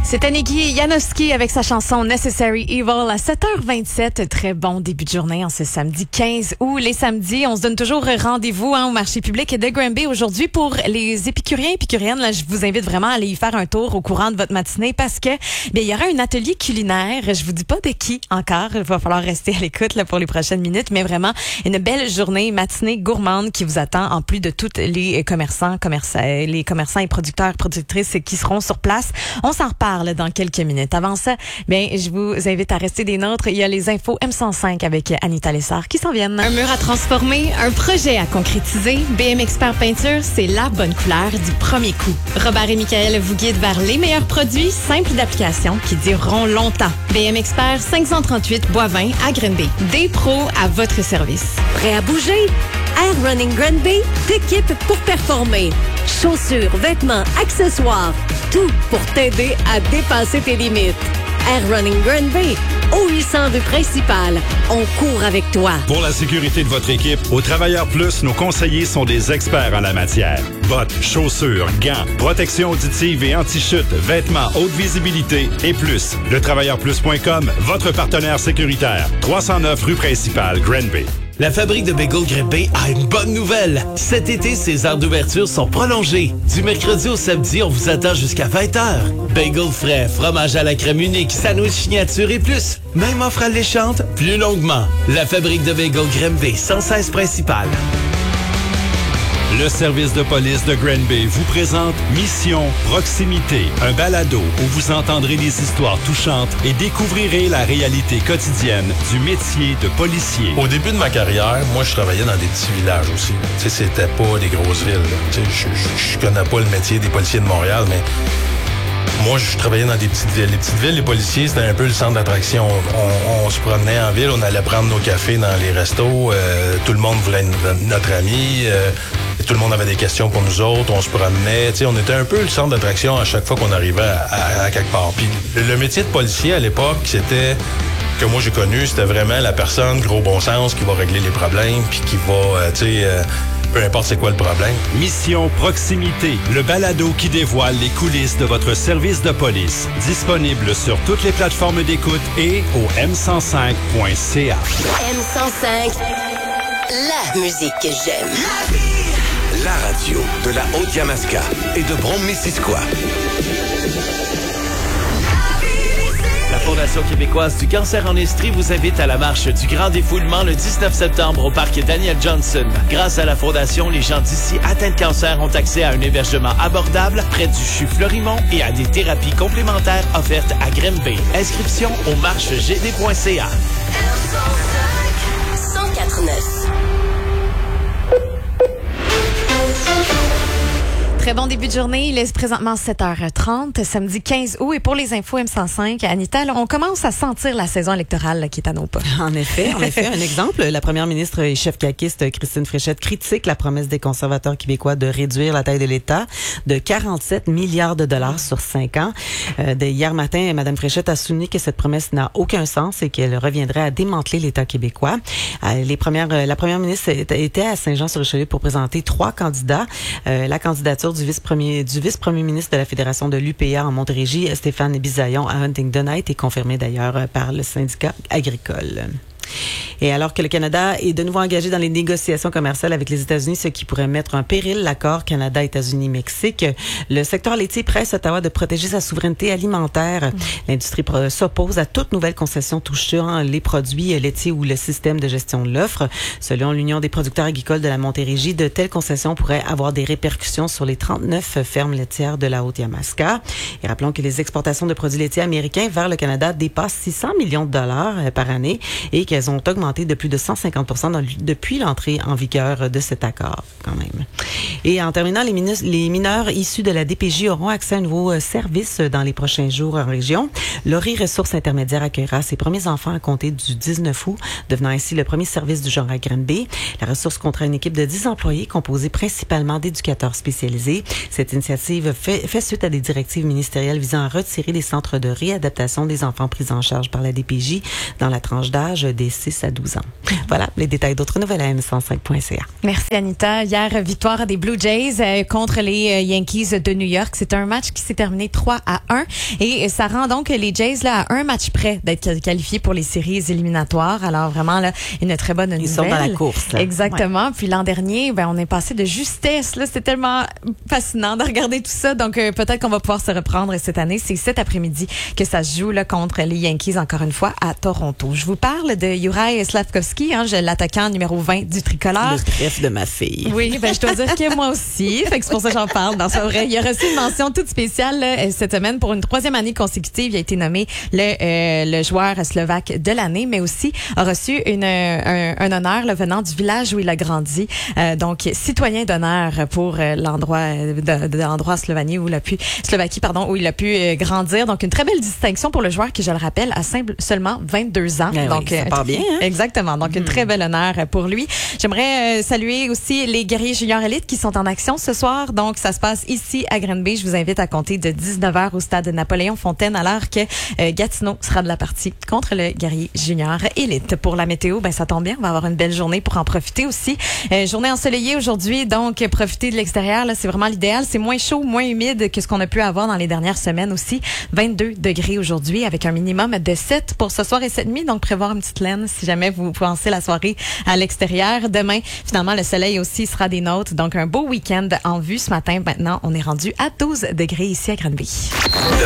C'était Niki Janowski avec sa chanson Necessary Evil à 7h27. Très bon début de journée en ce samedi 15 août. Les samedis, on se donne toujours rendez-vous au marché public de Granby. Aujourd'hui, pour les épicuriens et épicuriennes, là, je vous invite vraiment à aller y faire un tour au courant de votre matinée parce que il y aura un atelier culinaire. Je vous dis pas de qui encore. Il va falloir rester à l'écoute là, pour les prochaines minutes, mais vraiment une belle journée matinée gourmande qui vous attend en plus de tous les commerçants et productrices qui seront sur place. On s'en reparle dans quelques minutes. Avant ça, je vous invite à rester des nôtres. Il y a les infos M105 avec Anita Lessard qui s'en viennent. Un mur à transformer, un projet à concrétiser. BM Expert Peinture, c'est la bonne couleur du premier coup. Robert et Michael vous guident vers les meilleurs produits simples d'application qui dureront longtemps. BM Expert, 538 Boivin à Granby. Des pros à votre service. Prêt à bouger? Air Running Granby t'équipe pour performer. Chaussures, vêtements, accessoires, tout pour t'aider à dépasser tes limites. Air Running Granby, au 800 rue principale. On court avec toi. Pour la sécurité de votre équipe, au Travailleurs Plus, nos conseillers sont des experts en la matière. Bottes, chaussures, gants, protection auditive et anti-chute, vêtements, haute visibilité et plus. Letravailleurplus.com, votre partenaire sécuritaire. 309 rue principale, Granby. La fabrique de bagels Granby a une bonne nouvelle. Cet été, ses heures d'ouverture sont prolongées. Du mercredi au samedi, on vous attend jusqu'à 20h. Bagels frais, fromage à la crème unique, sandwich signature et plus. Même offre alléchante, plus longuement. La fabrique de bagels Granby, 116 principale. Le service de police de Granby vous présente Mission Proximité, un balado où vous entendrez des histoires touchantes et découvrirez la réalité quotidienne du métier de policier. Au début de ma carrière, moi, je travaillais dans des petits villages aussi. Tu sais, c'était pas des grosses villes. Tu sais, je connais pas le métier des policiers de Montréal, mais moi, je travaillais dans des petites villes. Les petites villes, les policiers, c'était un peu le centre d'attraction. On se promenait en ville, on allait prendre nos cafés dans les restos. Tout le monde voulait notre ami. Tout le monde avait des questions pour nous autres. On se promenait. Tu sais, on était un peu le centre d'attraction à chaque fois qu'on arrivait à quelque part. Puis le métier de policier, à l'époque, que moi j'ai connu, c'était vraiment la personne, gros bon sens, qui va régler les problèmes, puis qui va, peu importe c'est quoi le problème. Mission Proximité, le balado qui dévoile les coulisses de votre service de police. Disponible sur toutes les plateformes d'écoute et au m105.ca. M105, la musique que j'aime. La radio de la Haute-Yamaska et de Brome-Missisquoi. La Fondation québécoise du cancer en Estrie vous invite à la marche du Grand Défoulement le 19 septembre au parc Daniel Johnson. Grâce à la Fondation, les gens d'ici atteints de cancer ont accès à un hébergement abordable près du CHU Fleurimont et à des thérapies complémentaires offertes à Granby. Inscription au marchegd.ca. 104.9. Très bon début de journée. Il est présentement 7h30, samedi 15 août. Et pour les infos M105, Anita, on commence à sentir la saison électorale là, qui est à nos pas. En effet. Un exemple, la première ministre et chef caquiste Christine Fréchette critique la promesse des conservateurs québécois de réduire la taille de l'État de 47 milliards de dollars sur 5 ans. Hier matin, Mme Fréchette a souligné que cette promesse n'a aucun sens et qu'elle reviendrait à démanteler l'État québécois. La première ministre était à Saint-Jean-sur-Richelieu pour présenter 3 candidats. La candidature du vice-premier ministre de la Fédération de l'UPA en Montérégie, Stéphane Bisaillon à Huntingdon, a été confirmé d'ailleurs par le syndicat agricole. Et alors que le Canada est de nouveau engagé dans les négociations commerciales avec les États-Unis, ce qui pourrait mettre en péril l'accord Canada-États-Unis-Mexique, le secteur laitier presse Ottawa de protéger sa souveraineté alimentaire. L'industrie s'oppose à toute nouvelle concession touchant les produits laitiers ou le système de gestion de l'offre. Selon l'Union des producteurs agricoles de la Montérégie, de telles concessions pourraient avoir des répercussions sur les 39 fermes laitières de la Haute-Yamaska. Et rappelons que les exportations de produits laitiers américains vers le Canada dépassent 600 millions de dollars par année et qu'elles ont augmenté de plus de 150% depuis l'entrée en vigueur de cet accord, quand même. Et en terminant, les mineurs issus de la DPJ auront accès à un nouveau service dans les prochains jours en région. Laurie Ressources Intermédiaires accueillera ses premiers enfants à compter du 19 août, devenant ainsi le premier service du genre à Granby. La ressource comptera une équipe de 10 employés composée principalement d'éducateurs spécialisés. Cette initiative fait suite à des directives ministérielles visant à retirer les centres de réadaptation des enfants pris en charge par la DPJ dans la tranche d'âge des 6 à 12 ans. Voilà, les détails d'autres nouvelles à m105.ca. Merci Anita. Hier, victoire des Blue Jays contre les Yankees de New York. C'est un match qui s'est terminé 3-1 et ça rend donc les Jays là à un match près d'être qualifiés pour les séries éliminatoires. Alors vraiment là, une très bonne nouvelle. Ils sont dans la course. Là. Exactement. Ouais. Puis l'an dernier, on est passé de justesse. Là, c'était tellement fascinant de regarder tout ça. Donc peut-être qu'on va pouvoir se reprendre cette année. C'est cet après-midi que ça se joue là contre les Yankees encore une fois à Toronto. Je vous parle de Juraj Slafkovský, l'attaquant numéro 20 du tricolore. Le trèfle de ma fille. Oui, je dois dire que moi aussi. Fait que c'est pour ça que j'en parle. Non, c'est vrai. Il a reçu une mention toute spéciale là, cette semaine pour une 3e année consécutive. Il a été nommé le joueur slovaque de l'année, mais aussi a reçu un honneur là, venant du village où il a grandi. Donc citoyen d'honneur pour l'endroit l'endroit Slovaquie où il a pu grandir. Donc une très belle distinction pour le joueur qui, je le rappelle, a seulement 22 ans. Donc oui, ça part bien. Hein? Exactement. Donc une très belle honneur pour lui. J'aimerais saluer aussi les guerriers juniors élites qui sont en action ce soir. Donc ça se passe ici à Granby. Je vous invite à compter de 19h au stade Napoléon-Fontaine alors que Gatineau sera de la partie contre le guerrier junior élite. Pour la météo, ça tombe bien. On va avoir une belle journée pour en profiter aussi. Journée ensoleillée aujourd'hui, donc profiter de l'extérieur. Là, c'est vraiment l'idéal. C'est moins chaud, moins humide que ce qu'on a pu avoir dans les dernières semaines aussi. 22 degrés aujourd'hui avec un minimum de 7 pour ce soir et cette nuit. Donc prévoir une petite laine si jamais vous pensez la soirée à l'extérieur. Demain, finalement, le soleil aussi sera des nôtres. Donc un beau week-end en vue ce matin. Maintenant, on est rendu à 12 degrés ici à Granby.